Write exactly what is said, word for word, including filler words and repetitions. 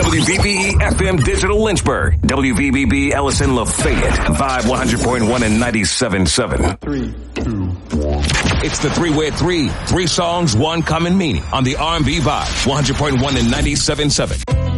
W V B E F M Digital Lynchburg. W V B B Ellison Lafayette. Vibe one hundred point one and ninety-seven point seven. Three, two, one. It's the three-way three. Three songs, one common meaning on the R and B Vibe one hundred point one and ninety-seven point seven.